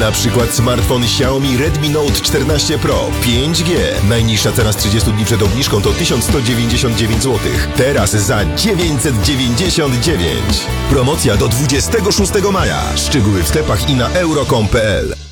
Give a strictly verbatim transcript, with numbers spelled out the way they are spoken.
Na przykład smartfon Xiaomi Redmi Note czternaście Pro pięć G. Najniższa cena z trzydziestu dni przed obniżką to tysiąc sto dziewięćdziesiąt dziewięć złotych. Teraz za dziewięćset dziewięćdziesiąt dziewięć. Promocja do dwudziestego szóstego maja. Szczegóły w sklepach i na euro kropka com kropka p l.